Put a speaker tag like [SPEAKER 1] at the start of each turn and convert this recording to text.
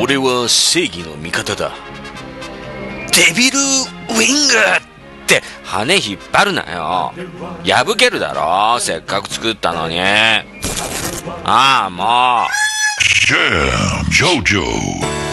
[SPEAKER 1] 俺は正義の味方だ。デビルウィングって羽引っ張るなよ。破けるだろ、せっかく作ったのに。ああ、もう。
[SPEAKER 2] Damn, JoJo.